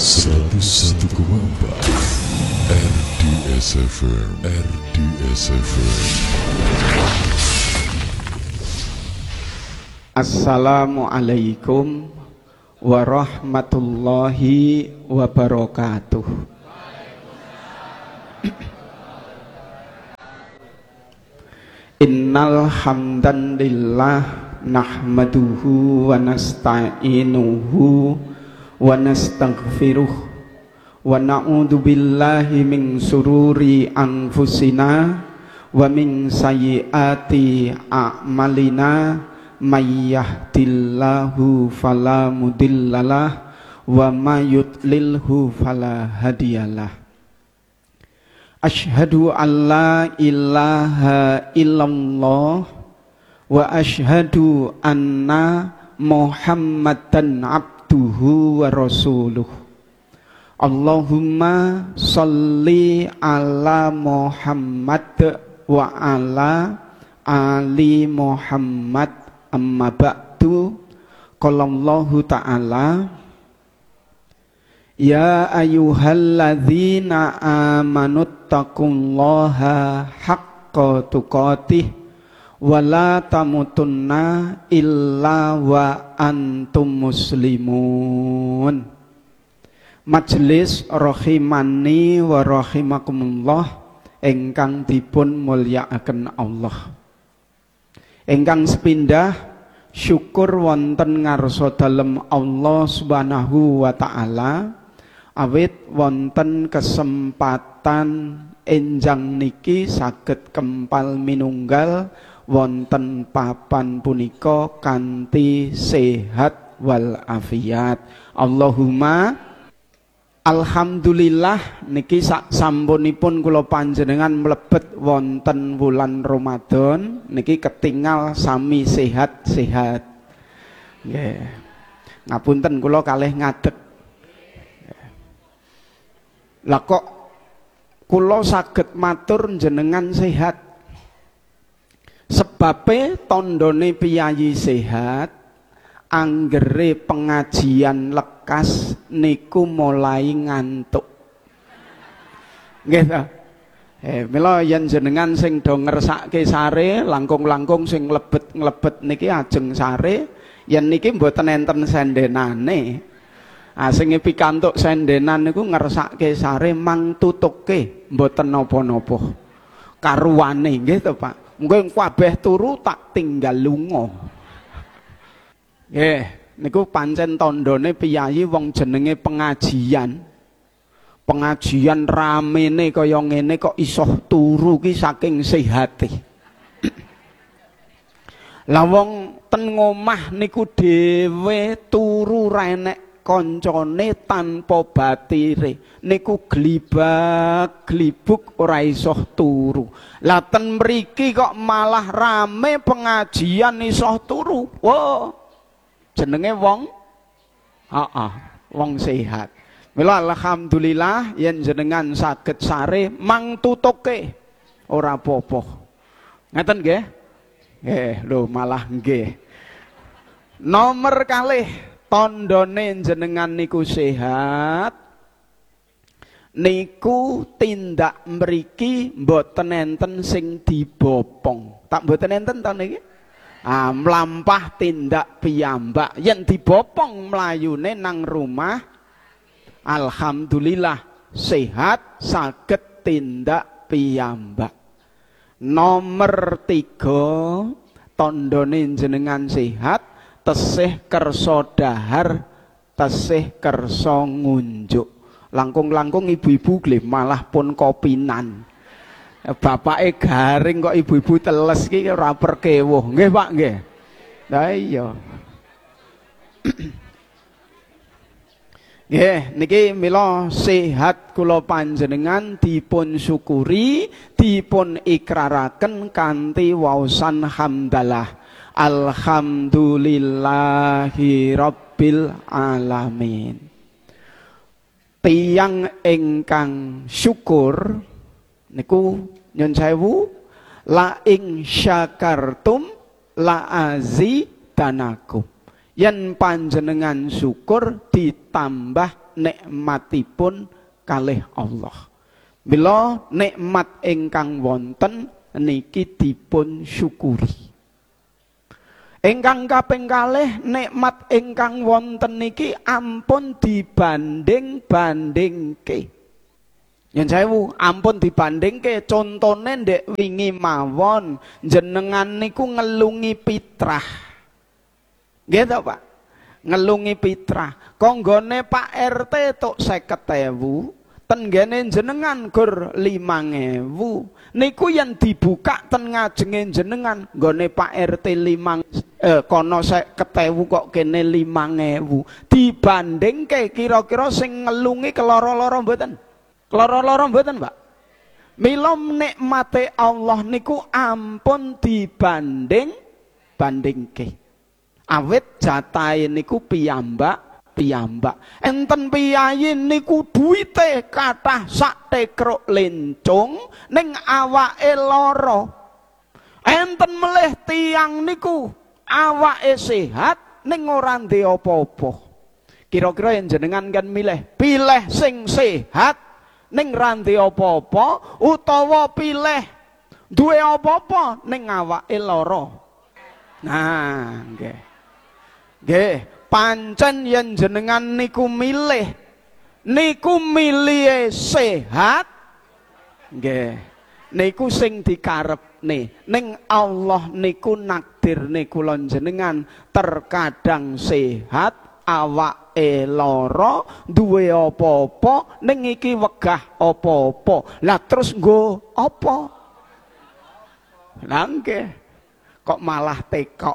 101,4 RDS FM. Assalamualaikum warahmatullahi wabarakatuh. Innal hamdalillah nahmaduhu wa nasta'inuhu wa nastaghfiruh wa na'udzu billahi min sururi anfusina wa min sayyiati a'malina may yahdihillahu fala mudhillalah wa may yudlilhu fala hadiyalah. Asyhadu an la ilaha illallah wa asyhadu anna Muhammadan abduhu wa rasuluh. Allahumma sholli ala Muhammad wa ala ali Muhammad. Amma ba'du. Qala Allahu ta'ala, ya ayyuhalladzina amanuttaqullaha haqqa tuqatih wa la tamutunna illa wa antum muslimun. Majelis rahimani wa rahimakumullah ingkang dipun mulyakaken Allah. Ingkang sepindah syukur wonten ngarsa dalem Allah Subhanahu wa taala awit wonten kesempatan enjang niki saged kempal minunggal wonten papan punika kanthi sehat wal afiat. Allahumma alhamdulillah niki sak sampunipun kula panjenengan mlebet wonten wulan Ramadan niki ketingal sami sehat-sehat. Nggih. Ngapunten kula kalih ngadeg. Lah kok kula saged matur jenengan sehat? Sebabe tandane piyayi sehat anggere pengajian lekas niku mulai ngantuk. Nggih ta? Mila yen jenengan sing do ngersake sare, langkung-langkung sing nglebet niki ajeng sare, yen niki mboten enten sendenane. Sing pikantuk sendenan niku ngersake sare mang tutuke mboten napa-napa. Karuwane nggih to, Pak. Mengko kabeh turu tak tinggal lunga. Niku pancen tandane piyayi wong jenenge pengajian. Pengajian ramene kaya ngene kok iso turu ki saking sehate. Lah wong ten ngomah niku dhewe turu ra enek kancane tanpa batire. Niku glibak-glibuk ora iso turu. Lah ten mriki kok malah rame pengajian iso turu. Wow. Jenenge wong wong sehat. Mila alhamdulillah yen jenengan saged sare mang tutuke ora apa-apa. Ngeten nggih? Nggih, lho malah nggih. Nomor kalih tandane jenengan niku sehat niku tindak mriki mboten enten sing dibopong. Tak mboten enten ta niki? Mlampah tindak piyambak yen dibopong mlayune nang rumah alhamdulillah sehat saged tindak piyambak. Nomor 3 tandane jenengan sehat tesih kersa dahar tesih kersa ngunjuk. Langkung-langkung ibu-ibu nggih malah pun kopinan. Bapake garing kok ibu-ibu teles ki ora perkewuh. Nggih, Pak, nggih. Lah iya. Nggih, niki mila sehat kula panjenengan dipun syukuri, dipun ikraraken kanthi waosan hamdalah. Alhamdulillahi rabbil alamin. Tiyang ingkang syukur niku nyun sewu la ing syakartum la azidanakum. yen panjenengan syukur ditambah nikmatipun kalih Allah. Mila nikmat ingkang wonten niki dipun syukuri. Ingkang kaping kalih nikmat ingkang wonten niki ampun dibanding-bandingke. Yen sewu ampun dibandingke, contone ndek wingi mawon jenengan niku ngelungi pitrah. Nggih to, Pak? Ngelungi pitrah. Konggone Pak RT tok 50.000, ten ngene jenengan gur 5.000. Niku yen dibuka ten ngajenge jenengan, nggone Pak RT 5 kono 50.000 kok kene 5.000. Dibandingke kira-kira sing ngelungi keloro-loro mboten? Keloro-loro mboten, Pak? Mila nikmate Allah niku ampun dibanding-bandingke. Awit jatahe niku piyambak. Enten piyayi niku duwite kathah sak tekruk lencung ning awake lara. Enten melih tiyang niku awake sehat ning ora ndek apa-apa. Kira-kira yen jenengan kan pilih sing sehat ning ranti apa-apa utawa pilih duwe apa-apa ning awake lara. Nah, nggih. Nggih, pancen yen jenengan niku milih sehat, nggih. Niku sing dikarepne. Ning Allah niku nakdirne kula jenengan terkadang sehat, awake lara, duwe apa-apa, ning iki wegah apa-apa. Lah terus nggo apa? Lah nggih, kok malah tekok.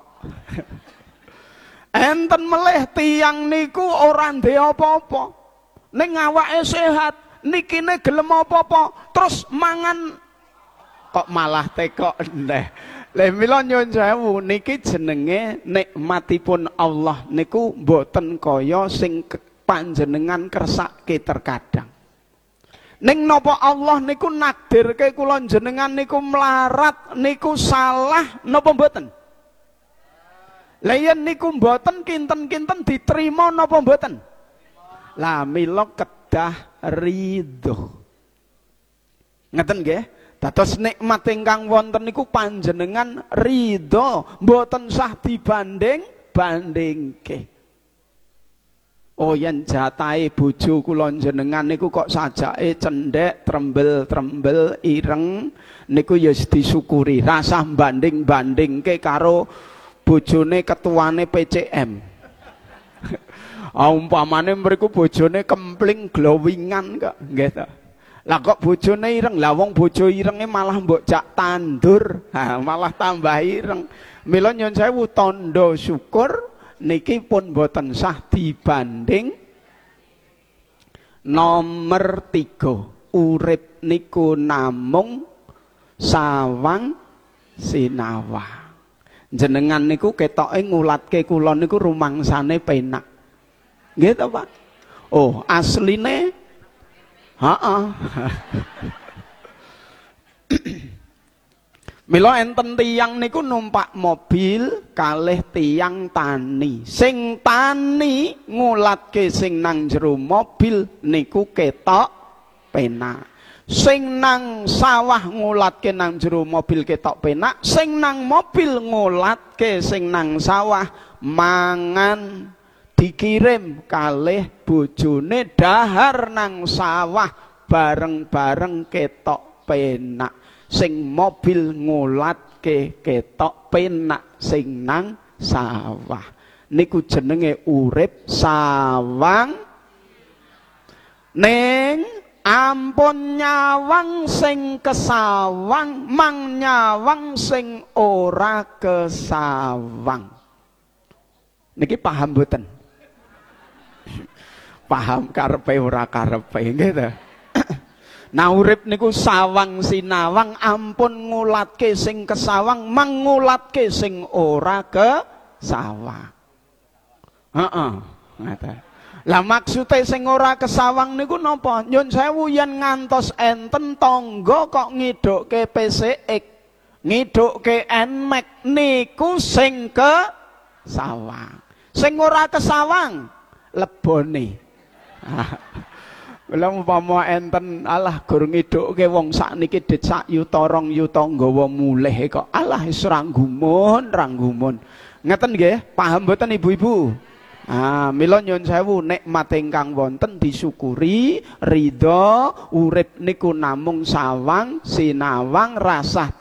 Enten melih tiyang niku ora ndek apa-apa. Ning awake sehat, nikine gelem apa-apa, terus mangan kok malah tekok ndeh. Lah mila nyuwun sewu niki jenenge nikmatipun Allah niku mboten kaya sing panjenengan kersake terkadang. Ning napa Allah niku nakdirke kula jenengan niku melarat niku salah napa mboten? Lah yen niku mboten kinten-kinten diterima napa mboten? Lah mila kedah ridho. Ngeten nggih? Dados nikmat ingkang wonten niku panjenengan ridho, mboten sah dibanding-bandingke. Oh yen jatahe bojo kula jenengan niku kok sajake cendhek, trembel-trembel, ireng, niku ya disyukuri. Rasah banding-bandingke karo bojone ketuane PCM. Umpamane mriku bojone kempling glowingan kok, nggih ta. Lah kok bojone ireng, lah wong bojo irenge malah mbok jak tandur, malah tambah ireng. Mila nyuwun sewu tandha syukur niki pun boten sah dibanding. Nomor 3, urip niku namung sawang sinawang. Jenengan niku ketoke ngulatke kula niku rumangsane penak. Nggih to, Pak? Oh, asline Mila enten tiyang niku numpak mobil kalih tiyang tani. Sing tani ngulatke sing nang jero mobil niku ketok penak. Sing nang sawah ngulatke nang jero mobil ketok penak. Sing nang mobil ngulatke sing nang sawah mangan dikirim kalih bojone dahar nang sawah bareng-bareng ketok penak. Sing mobil ngulatke ketok penak sing nang sawah. Niku jenenge urip sawang. Ning ampun nyawang sing kesawang, mang nyawang sing ora kesawang. Niki paham mboten? Paham karepe ora karepe nggih ta. Nah urip niku sawang sinawang ampun ngulatke sing kesawang mangulatke sing ora kesawang. Heeh, ngoten. Lah maksude sing ora kesawang niku napa? Nyun sewu yen ngantos enten tangga kok ngidukke PCX, ngidukke NMAX niku sing kesawang. Sing ora kesawang lebone. Lha umpama enten alah gur ngidukke wong sakniki dit sak yuta rong yuta nggawa mulih kok alah wis ranggumun. Ngeten nggih, paham mboten ibu-ibu? Mila nyuwun sewu nikmat ingkang wonten disyukuri, ridho, urip niku namung sawang sinawang rasah